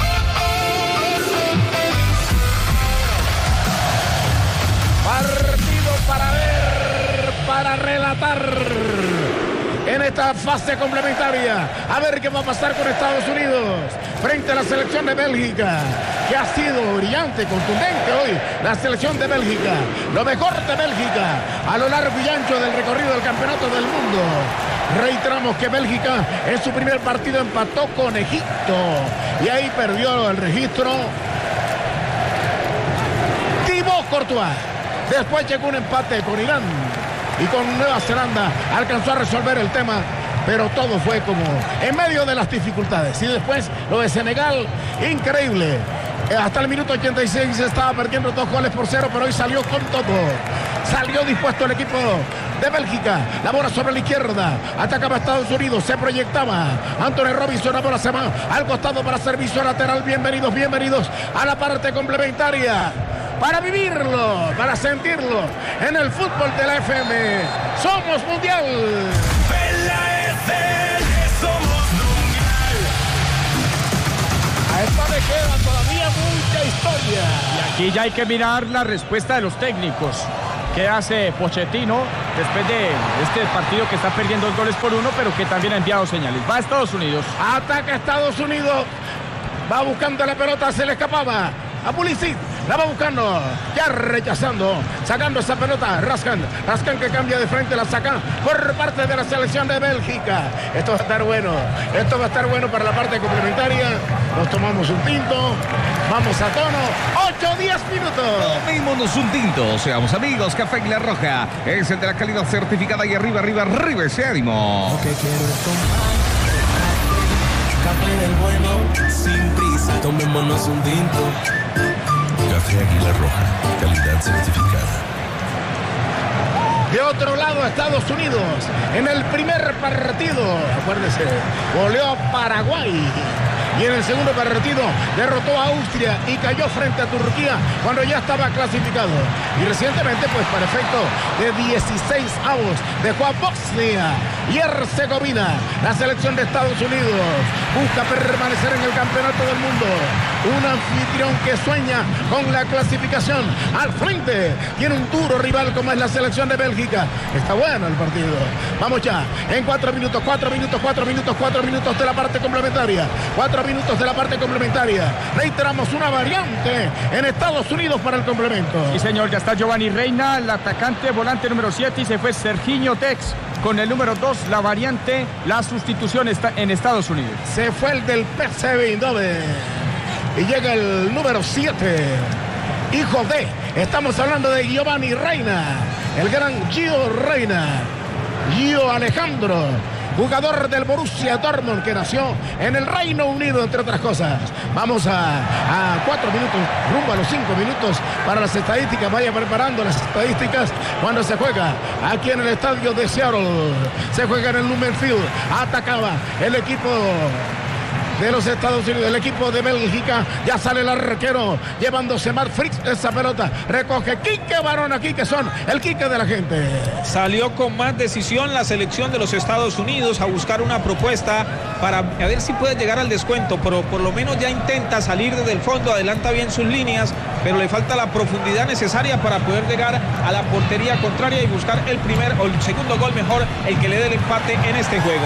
Partido para ver, para relatar en esta fase complementaria. A ver qué va a pasar con Estados Unidos frente a la selección de Bélgica, que ha sido brillante, contundente hoy. La selección de Bélgica, lo mejor de Bélgica a lo largo y ancho del recorrido del campeonato del mundo. Reiteramos que Bélgica en su primer partido empató con Egipto y ahí perdió el registro Thibaut Courtois. Después llegó un empate con Irán y con Nueva Zelanda alcanzó a resolver el tema, pero todo fue como en medio de las dificultades. Y después lo de Senegal, increíble. Hasta el minuto 86 estaba perdiendo 2-0, pero hoy salió con todo. Salió dispuesto el equipo de Bélgica. La bola sobre la izquierda. Atacaba Estados Unidos. Se proyectaba. Anthony Robinson. La bola se va al costado para servicio lateral. Bienvenidos a la parte complementaria. Para vivirlo, para sentirlo en el fútbol de la FM. Somos mundial. En la FM somos mundial. A esta me queda todavía mucha historia. Y aquí ya hay que mirar la respuesta de los técnicos. ¿Qué hace Pochettino después de este partido que está perdiendo 2-1, pero que también ha enviado señales? Va a Estados Unidos. Ataca Estados Unidos. Va buscando la pelota, se le escapaba a Pulisic. La va buscando, ya rechazando, sacando esa pelota, Raskan que cambia de frente, la saca por parte de la selección de Bélgica. Esto va a estar bueno para la parte complementaria. Nos tomamos un tinto, vamos a tono, 8-10 minutos. Tomémonos un tinto, seamos amigos, Café Águila Roja, es el de la calidad certificada y arriba ese ánimo. Lo que quiero es tomar café del bueno, sin prisa, tomémonos un tinto. Café Águila Roja, calidad certificada. De otro lado, Estados Unidos, en el primer partido, acuérdese, goleó a Paraguay. Y en el segundo partido derrotó a Austria y cayó frente a Turquía cuando ya estaba clasificado. Y recientemente, pues para efecto de 16 avos, dejó a Bosnia y Herzegovina. La selección de Estados Unidos busca permanecer en el campeonato del mundo. Un anfitrión que sueña con la clasificación. Al frente tiene un duro rival como es la selección de Bélgica. Está bueno el partido. Vamos ya en 4 minutos de la parte complementaria. 4 minutos de la parte complementaria. Reiteramos una variante en Estados Unidos para el complemento. Sí, señor, ya está Giovanni Reina, el atacante, volante número 7, y se fue Serginho Tex con el número 2, la variante, la sustitución está en Estados Unidos. Se fue el del PSV Eindhoven y llega el número 7, hijo de, estamos hablando de Giovanni Reina, el gran Gio Reina, Gio Alejandro, jugador del Borussia Dortmund, que nació en el Reino Unido, entre otras cosas. Vamos a 4 minutos, rumbo a los 5 minutos para las estadísticas. Vaya preparando las estadísticas cuando se juega aquí en el estadio de Seattle. Se juega en el Lumen Field. Atacaba el equipo de los Estados Unidos, el equipo de Bélgica. Ya sale el arquero llevándose Matt Fritz esa pelota, recoge Quique Barón aquí, que son el Quique de la gente. Salió con más decisión la selección de los Estados Unidos a buscar una propuesta para ver si puede llegar al descuento, pero por lo menos ya intenta salir desde el fondo, adelanta bien sus líneas, pero le falta la profundidad necesaria para poder llegar a la portería contraria y buscar el primer o el segundo gol, mejor el que le dé el empate en este juego.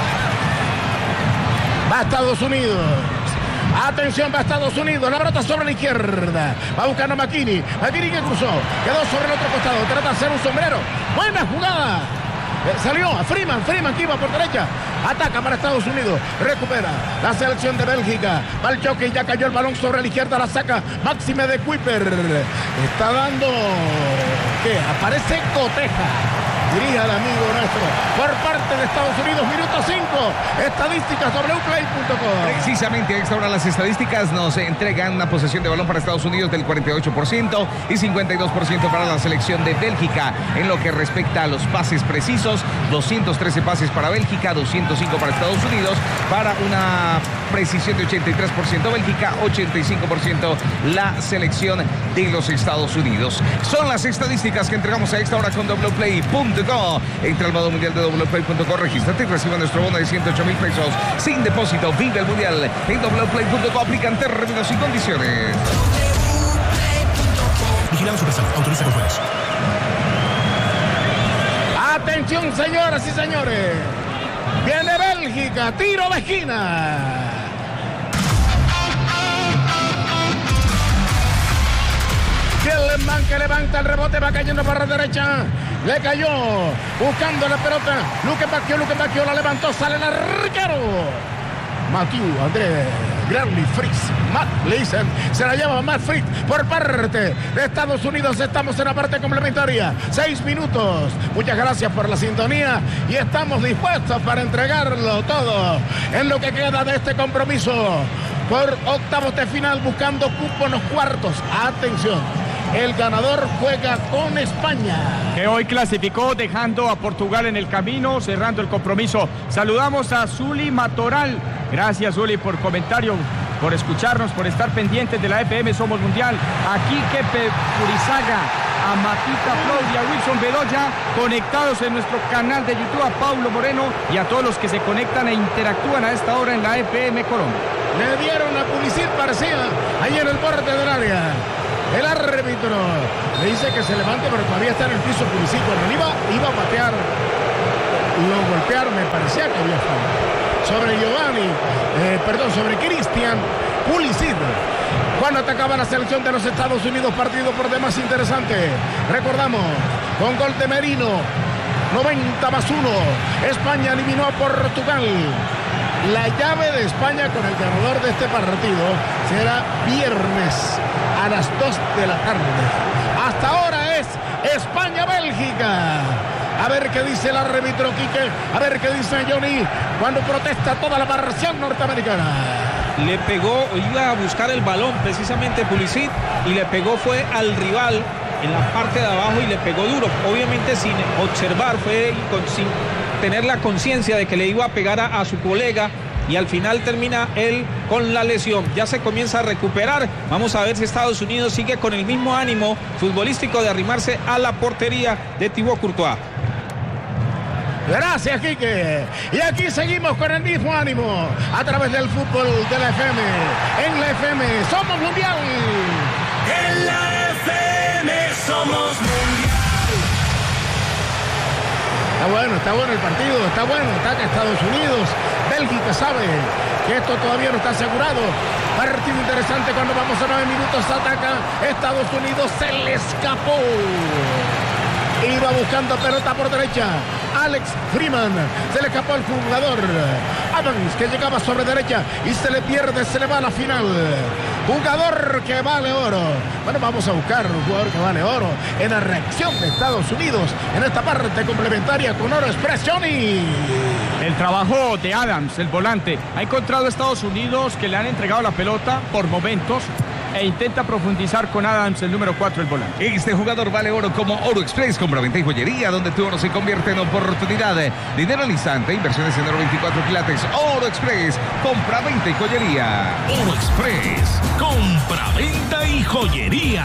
Va Estados Unidos. Atención, va Estados Unidos. La pelota sobre la izquierda. Va buscando a McKinney. McKinney que cruzó. Quedó sobre el otro costado. Trata de hacer un sombrero. Buena jugada. Salió a Freeman que iba por derecha. Ataca para Estados Unidos. Recupera la selección de Bélgica. Va el choque y ya cayó el balón sobre la izquierda. La saca Máxime de Kuiper. Está dando... ¿Qué? Aparece Coteja. Dirige al amigo nuestro por parte de Estados Unidos. Minuto 5. Estadísticas wplay.com. Precisamente a esta hora las estadísticas nos entregan una posesión de balón para Estados Unidos del 48% y 52% para la selección de Bélgica. En lo que respecta a los pases precisos, 213 pases para Bélgica, 205 para Estados Unidos, para una precisión de 83% Bélgica, 85% la selección de los Estados Unidos. Son las estadísticas que entregamos a esta hora con wplay.com. Entra al modo mundial de wplay.com, regístrate y recibe nuestro bono de 108,000 pesos sin depósito. Vive el mundial en wplay.com. Aplican términos y condiciones. Vigilado Supersalud. Autoriza con juegos. Atención, señoras y señores. Viene Bélgica. Tiro de esquina. Tielemans que levanta el rebote, va cayendo para la derecha. Le cayó, buscando la pelota. Luke Bacchio la levantó, sale el arquero. Mathieu, André, Granley, Fritz, Matt Leisen. Se la lleva Matt Fritz por parte de Estados Unidos. Estamos en la parte complementaria. 6 minutos. Muchas gracias por la sintonía y estamos dispuestos para entregarlo todo en lo que queda de este compromiso por octavos de final, buscando cupo en los cuartos. Atención. El ganador juega con España. Que hoy clasificó dejando a Portugal en el camino, cerrando el compromiso. Saludamos a Zuli Matoral. Gracias, Zuli, por comentario, por escucharnos, por estar pendientes de la FM Somos Mundial. A Quique Purizaga, a Matita Claudia, Wilson Bedoya, conectados en nuestro canal de YouTube, a Paulo Moreno y a todos los que se conectan e interactúan a esta hora en la FM Colombia. Le dieron a Pulisic, parecía, ahí en el borde del área. El árbitro le dice que se levante, pero todavía está en el piso Pulisic. Cuando iba a patear, lo golpearon, me parecía que había falta. Sobre Cristian Pulisic. Cuando atacaba la selección de los Estados Unidos, partido por demás interesante. Recordamos, con gol de Merino, 90+1, España eliminó a Portugal. La llave de España con el ganador de este partido será viernes a las 2 de la tarde. Hasta ahora es España-Bélgica. A ver qué dice el árbitro Quique, a ver qué dice Johnny cuando protesta toda la versión norteamericana. Le pegó, iba a buscar el balón precisamente Pulisic y le pegó fue al rival en la parte de abajo y le pegó duro, obviamente sin observar, sin tener la conciencia de que le iba a pegar a su colega, y al final termina él con la lesión. Ya se comienza a recuperar. Vamos a ver si Estados Unidos sigue con el mismo ánimo futbolístico de arrimarse a la portería de Thibaut Courtois. Gracias, Quique. Y aquí seguimos con el mismo ánimo a través del fútbol de la FM. En la FM Somos Mundial. En la FM Somos Mundial. Está bueno el partido, está bueno. Ataca Estados Unidos. Bélgica sabe que esto todavía no está asegurado. Partido interesante cuando vamos a 9 minutos. Ataca Estados Unidos, se le escapó. Iba buscando pelota por derecha. Alex Freeman, se le escapó el jugador Adams, que llegaba sobre derecha y se le pierde, se le va a la final. Jugador que vale oro. Bueno, vamos a buscar un jugador que vale oro en la reacción de Estados Unidos en esta parte complementaria con Oro Express. Johnny. El trabajo de Adams, el volante, ha encontrado a Estados Unidos que le han entregado la pelota por momentos e intenta profundizar con Adams, el número 4, el volante. Este jugador vale oro como Oro Express, compra-venta y joyería, donde tu oro se convierte en oportunidad. Dinero al instante, inversiones en oro 24 quilates. Oro Express, compra-venta y joyería. Oro Express, compra-venta y joyería.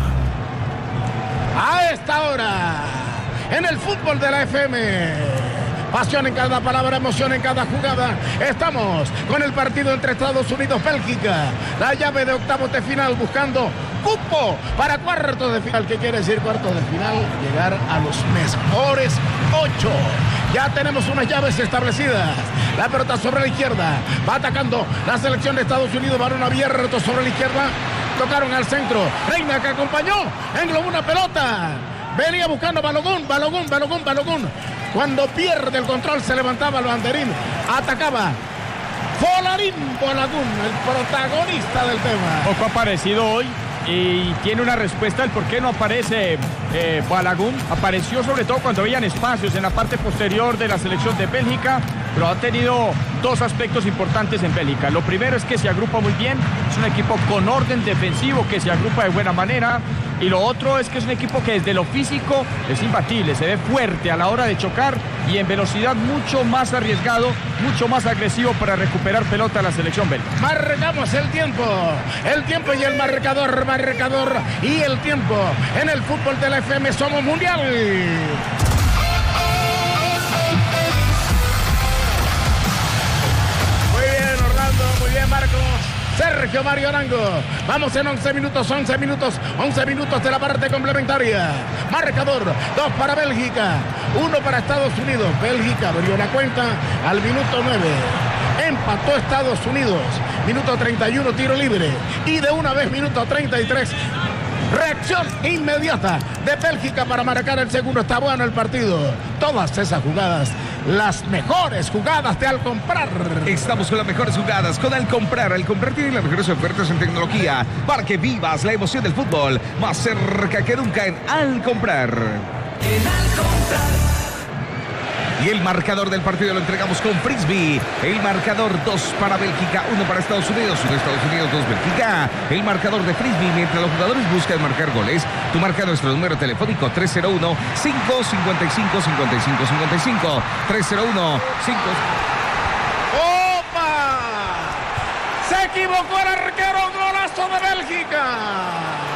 A esta hora, en el fútbol de la FM. Pasión en cada palabra, emoción en cada jugada. Estamos con el partido entre Estados Unidos y Bélgica. La llave de octavos de final buscando cupo para cuartos de final. ¿Qué quiere decir cuartos de final? Llegar a los mejores 8. Ya tenemos unas llaves establecidas. La pelota sobre la izquierda. Va atacando la selección de Estados Unidos. Balón abierto sobre la izquierda. Tocaron al centro. Reina, que acompañó. Englobó una pelota. Venía buscando Balogun. Cuando pierde el control se levantaba el banderín. Atacaba Folarín Balogun, el protagonista del tema. Poco aparecido hoy y tiene una respuesta del por qué no aparece Balogun. Apareció sobre todo cuando habían espacios en la parte posterior de la selección de Bélgica, pero ha tenido dos aspectos importantes en Bélgica. Lo primero es que se agrupa muy bien, es un equipo con orden defensivo que se agrupa de buena manera. Y lo otro es que es un equipo que desde lo físico es imbatible, se ve fuerte a la hora de chocar y en velocidad mucho más arriesgado, mucho más agresivo para recuperar pelota a la selección belga. Marcamos el tiempo y el marcador y el tiempo en el fútbol de la FM Somos Mundial. Muy bien, Orlando, muy bien, Marcos. Sergio Mario Arango. Vamos en 11 minutos de la parte complementaria. Marcador, 2 para Bélgica, 1 para Estados Unidos. Bélgica abrió la cuenta al minuto 9. Empató Estados Unidos. Minuto 31, tiro libre. Y de una vez, minuto 33. Reacción inmediata de Bélgica para marcar el segundo. Está bueno el partido. Todas esas jugadas, las mejores jugadas de Alcomprar. Estamos con las mejores jugadas con Alcomprar. Alcomprar tiene las mejores ofertas en tecnología para que vivas la emoción del fútbol más cerca que nunca en Alcomprar. En Alcomprar. Y el marcador del partido lo entregamos con Frisbee. El marcador 2 para Bélgica, 1 para Estados Unidos, 1 Estados Unidos, 2 Bélgica. El marcador de Frisbee, mientras los jugadores buscan marcar goles, tú marca nuestro número telefónico 301-555-5555. 301-5... ¡Opa! Se equivocó el arquero, golazo de Bélgica.